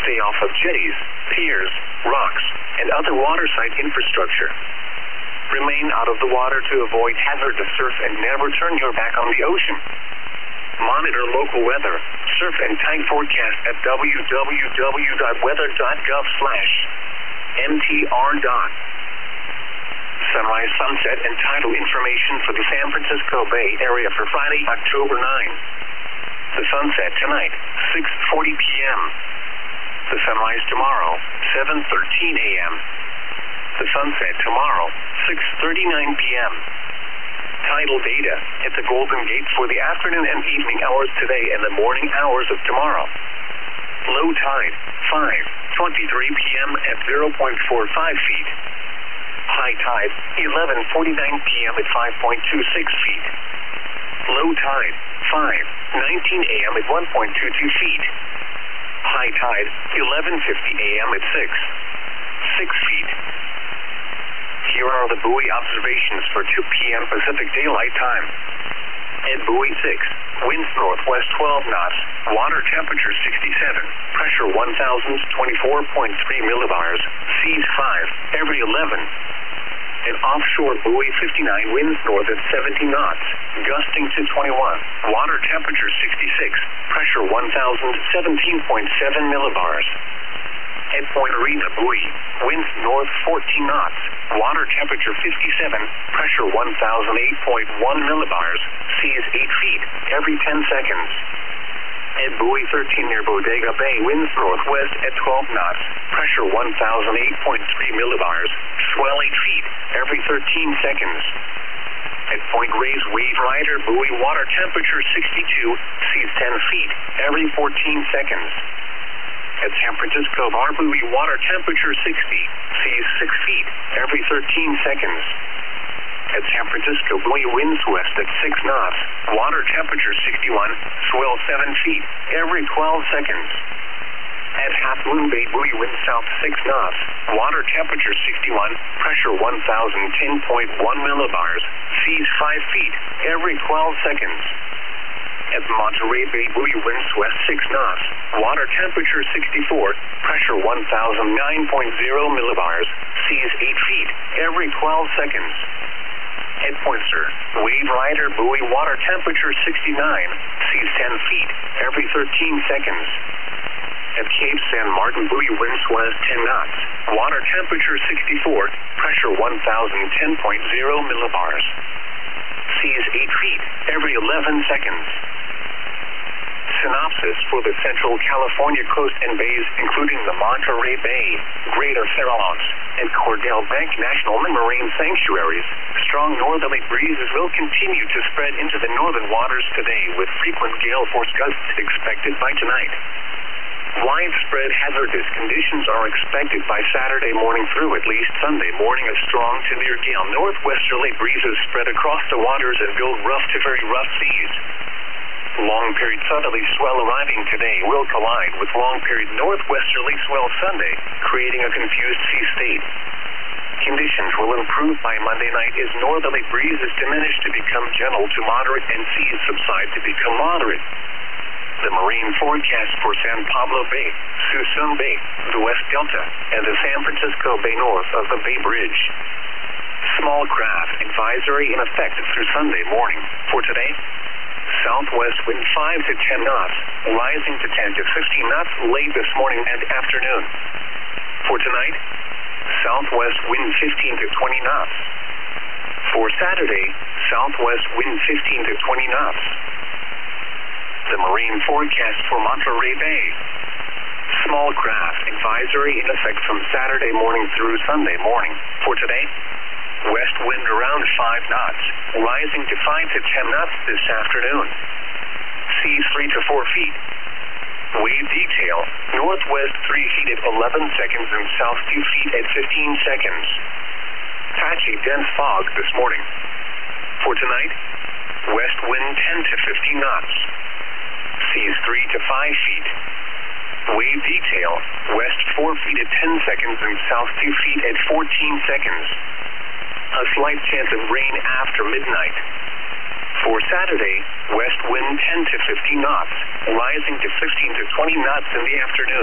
Stay off of jetties, piers, rocks, and other waterside infrastructure. Remain out of the water to avoid hazardous surf and never turn your back on the ocean. Monitor local weather, surf and tide forecast at www.weather.gov/mtr. Sunrise, sunset, and tidal information for the San Francisco Bay Area for Friday, October 9. The sunset tonight, 6:40 p.m. The sunrise tomorrow, 7:13 a.m. The sunset tomorrow, 6:39 p.m. Tidal data at the Golden Gate for the afternoon and evening hours today and the morning hours of tomorrow. Low tide, 5:23 p.m. at 0.45 feet. High tide, 11:49 p.m. at 5.26 feet. Low tide, 5:19 a.m. at 1.22 feet. High tide, 11:50 a.m. at 6 feet. Here are the buoy observations for 2 p.m. Pacific Daylight Time. At buoy 6, winds northwest 12 knots, water temperature 67, pressure 1,024.3 millibars, seas 5, every 11. At offshore buoy 59, winds north at 70 knots, gusting to 21, water temperature 66, pressure 1,017.7 millibars. At Point Arena buoy, winds north 14 knots, water temperature 57, pressure 1,008.1 millibars, seas 8 feet, every 10 seconds. At buoy 13 near Bodega Bay, winds northwest at 12 knots, pressure 1,008.3 millibars, swell 8 feet, every 13 seconds. At Point Reyes Wave Rider buoy, water temperature 62, seas 10 feet, every 14 seconds. At San Francisco Bar buoy, water temperature 60, seas 6 feet, every 13 seconds. At San Francisco buoy, winds west at 6 knots, water temperature 61, swell 7 feet, every 12 seconds. At Half Moon Bay buoy, winds south 6 knots, water temperature 61, pressure 1,010.1 millibars, seas 5 feet, every 12 seconds. At Monterey Bay buoy, winds west 6 knots, water temperature 64, pressure 1,009.0 millibars, seas 8 feet, every 12 seconds. At Point Sur, Wave Rider buoy, water temperature 69, seas 10 feet, every 13 seconds. At Cape San Martin buoy, winds west 10 knots, water temperature 64, pressure 1,010.0 millibars. Seas 8 feet, every 11 seconds. Synopsis for the Central California coast and bays, including the Monterey Bay, Greater Farallones, and Cordell Bank National Marine Sanctuaries. Strong northerly breezes will continue to spread into the northern waters today, with frequent gale force gusts expected by tonight. Widespread hazardous conditions are expected by Saturday morning through at least Sunday morning. A strong to near gale northwesterly breezes spread across the waters and build rough to very rough seas. Long-period southerly swell arriving today will collide with long-period northwesterly swell Sunday, creating a confused sea state. Conditions will improve by Monday night as northerly breezes diminish to become gentle to moderate and seas subside to become moderate. The marine forecast for San Pablo Bay, Suisun Bay, the West Delta, and the San Francisco Bay north of the Bay Bridge. Small craft advisory in effect through Sunday morning. For today, southwest wind 5 to 10 knots, rising to 10 to 15 knots late this morning and afternoon. For tonight, southwest wind 15 to 20 knots. For Saturday, southwest wind 15 to 20 knots. The marine forecast for Monterey Bay. Small craft advisory in effect from Saturday morning through Sunday morning. For today, west wind around 5 knots, rising to 5 to 10 knots this afternoon. Seas 3 to 4 feet. Wave detail, northwest 3 feet at 11 seconds and south 2 feet at 15 seconds. Patchy dense fog this morning. For tonight, west wind 10 to 15 knots. Seas 3 to 5 feet. Wave detail, west 4 feet at 10 seconds and south 2 feet at 14 seconds. A slight chance of rain after midnight. For Saturday, west wind 10 to 15 knots, rising to 15 to 20 knots in the afternoon.